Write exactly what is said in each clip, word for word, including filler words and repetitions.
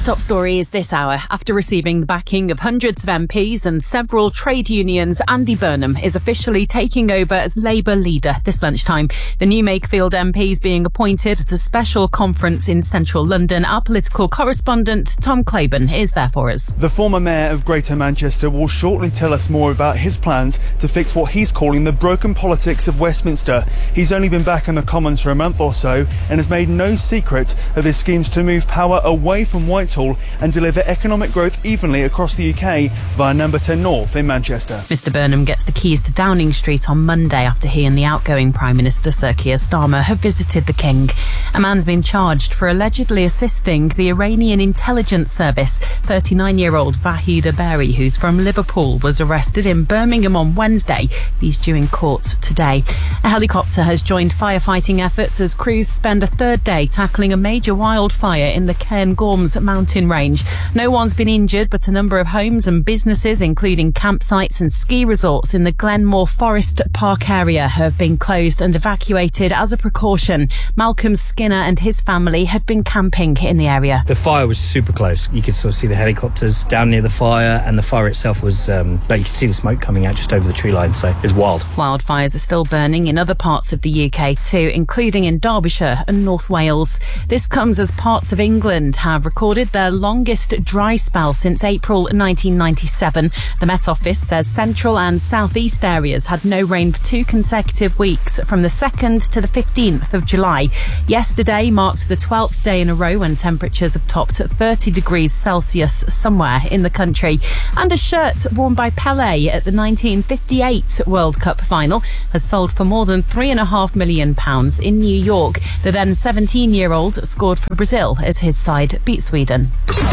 Top story is this hour. After receiving the backing of hundreds of M Ps and several trade unions, Andy Burnham is officially taking over as Labour leader this lunchtime. The new Makefield M P is being appointed at a special conference in central London. Our political correspondent Tom Claiborne is there for us. The former mayor of Greater Manchester will shortly tell us more about his plans to fix what he's calling the broken politics of Westminster. He's only been back in the Commons for a month or so and has made no secret of his schemes to move power away from Whitehall and deliver economic growth evenly across the U K via Number ten North in Manchester. Mister Burnham gets the keys to Downing Street on Monday after he and the outgoing Prime Minister Sir Keir Starmer have visited the King. A man's been charged for allegedly assisting the Iranian intelligence service. thirty-nine-year-old Vahid Aberi, who's from Liverpool, was arrested in Birmingham on Wednesday. He's due in court today. A helicopter has joined firefighting efforts as crews spend a third day tackling a major wildfire in the Cairngorms mountain range. No one's been injured, but a number of homes and businesses, including campsites and ski resorts in the Glenmore Forest Park area, have been closed and evacuated as a precaution. Malcolm Skinner and his family had been camping in the area. The fire was super close. You could sort of see the helicopters down near the fire, and the fire itself was, um, but you could see the smoke coming out just over the tree line, so it was wild. Wildfires are still burning in other parts of the U K too, including in Derbyshire and North Wales. This comes as parts of England have recorded their longest dry spell since April nineteen ninety-seven. The Met Office says central and southeast areas had no rain for two consecutive weeks from the second to the fifteenth of July. Yesterday marked the twelfth day in a row when temperatures have topped thirty degrees Celsius somewhere in the country. And a shirt worn by Pelé at the nineteen fifty-eight World Cup final has sold for more than three and a half million pounds in New York. The then seventeen-year-old scored for Brazil as his side beat Sweden.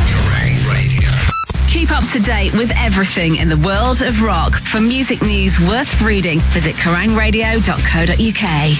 Keep up to date with everything in the world of rock. For music news worth reading, visit kerrang radio dot co dot uk.